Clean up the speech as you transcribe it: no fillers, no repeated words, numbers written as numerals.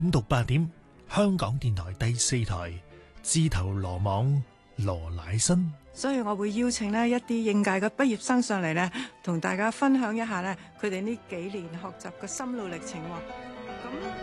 5讀8點，香港電台第4台，自投羅網，羅乃新。 所以我會邀請呢一啲應屆嘅畢業生上嚟呢，同大家分享一下呢佢哋呢幾年學習嘅心路歷程。咁